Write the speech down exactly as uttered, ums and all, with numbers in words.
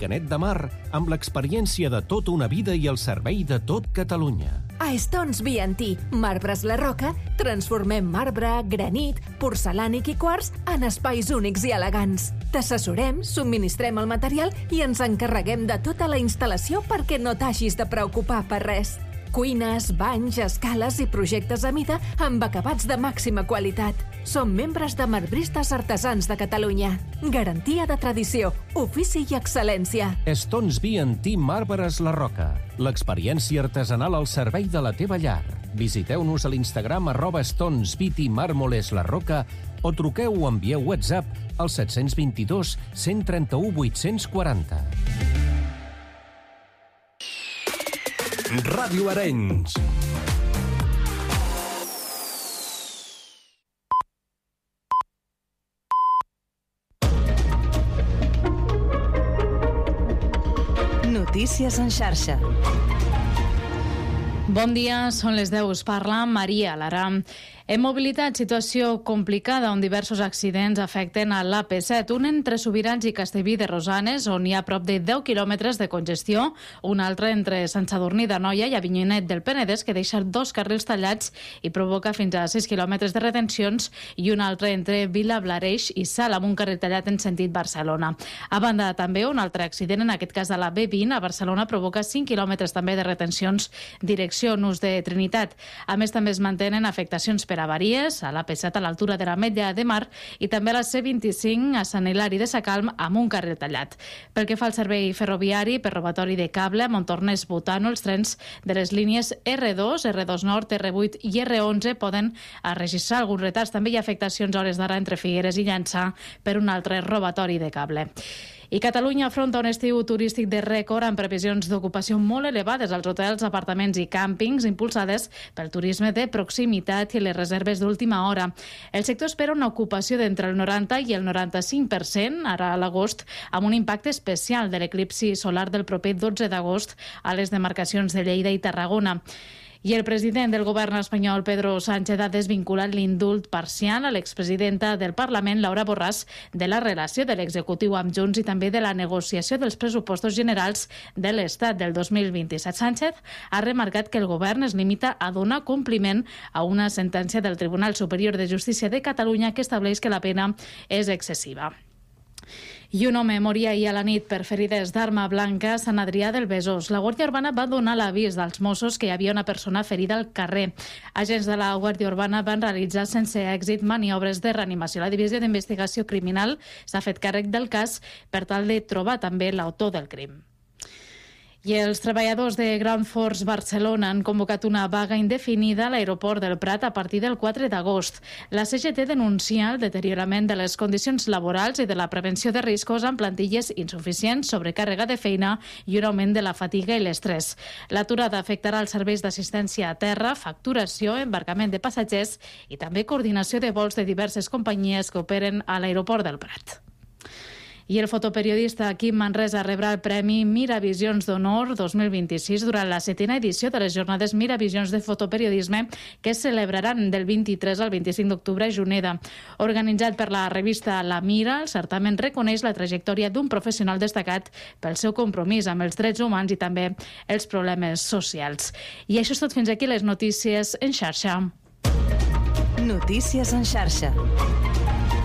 Canet de Mar, amb l'experiència de tota una vida i el servei de tot Catalunya. A Stones B and T, Marbres La Roca, transformem marbre, granit, porcelànic i quars en espais únics i elegants. T'assessorem, subministrem el material i ens encarreguem de tota la instal·lació perquè no t'hagis de preocupar per res. Cuines, banys, escales i projectes a mida amb acabats de màxima qualitat. Som membres de Marbristes Artesans de Catalunya. Garantia de tradició, ofici i excel·lència. Stones B and T Marbres La Roca. L'experiència artesanal al servei de la teva llar. Visiteu-nos a l'Instagram arroba Stones B T Mármoles La Roca o truqueu o envieu WhatsApp al set dos dos, cent trenta-u, vuit-cents quaranta. Ràdio Arenys. Notícies en xarxa. Bon dia, són les deu. Us parla Maria Lara. En mobilitat, situació complicada on diversos accidents afecten a l'A P set, un entre Subirats i Castellví de Rosanes, on hi ha prop de deu quilòmetres de congestió, un altre entre Sant Sadurní d'Anoia i Avinyonet del Penedès, que deixa dos carrils tallats i provoca fins a sis quilòmetres de retencions, i un altre entre Vilablareix i Sala, amb un carril tallat en sentit Barcelona. A banda, també, un altre accident, en aquest cas a la B vint, a Barcelona, provoca cinc quilòmetres també de retencions direcció Nus de Trinitat. A més, també es mantenen afectacions per avaries a l'A P set a l'altura de l'Ametlla de Mar i també a la C vint-i-cinc a Sant Hilari de Sacalm amb un carril tallat. Pel que fa al servei ferroviari, per robatori de cable a Montornès Butano, els trens de les línies R dos, R dos Nord, R vuit i R onze poden registrar alguns retards. També hi ha afectacions a hores d'ara entre Figueres i Llançà per un altre robatori de cable. I Catalunya afronta un estiu turístic de rècord amb previsions d'ocupació molt elevades als hotels, apartaments i càmpings impulsades pel turisme de proximitat i les reserves d'última hora. El sector espera una ocupació d'entre el noranta i el noranta-cinc per cent ara a l'agost, amb un impacte especial de l'eclipsi solar del proper dotze d'agost a les demarcacions de Lleida i Tarragona. I el president del govern espanyol, Pedro Sánchez, ha desvinculat l'indult parcial a l'expresidenta del Parlament, Laura Borràs, de la relació de l'executiu amb Junts i també de la negociació dels pressupostos generals de l'Estat del dos mil vint-i-set. Sánchez ha remarcat que el govern es limita a donar compliment a una sentència del Tribunal Superior de Justícia de Catalunya que estableix que la pena és excessiva. I un home moria ahir a la nit per ferides d'arma blanca a Sant Adrià del Besòs. La Guàrdia Urbana va donar l'avís dels Mossos que hi havia una persona ferida al carrer. Agents de la Guàrdia Urbana van realitzar sense èxit maniobres de reanimació. La Divisió d'Investigació Criminal s'ha fet càrrec del cas per tal de trobar també l'autor del crim. I els treballadors de Ground Force Barcelona han convocat una vaga indefinida a l'aeroport del Prat a partir del quatre d'agost. La C G T denuncia el deteriorament de les condicions laborals i de la prevenció de riscos amb plantilles insuficients, sobrecàrrega de feina i un augment de la fatiga i l'estrès. L'aturada afectarà els serveis d'assistència a terra, facturació, embarcament de passatgers i també coordinació de vols de diverses companyies que operen a l'aeroport del Prat. I el fotoperiodista Quim Manresa rebrà el Premi Miravisions d'Honor dos mil vint-i-sis durant la setena edició de les Jornades Miravisions de Fotoperiodisme que es celebraran del vint-i-tres al vint-i-cinc d'octubre a Juneda. Organitzat per la revista La Mira, el certamen reconeix la trajectòria d'un professional destacat pel seu compromís amb els drets humans i també els problemes socials. I això és tot fins aquí les notícies en xarxa. Notícies en xarxa.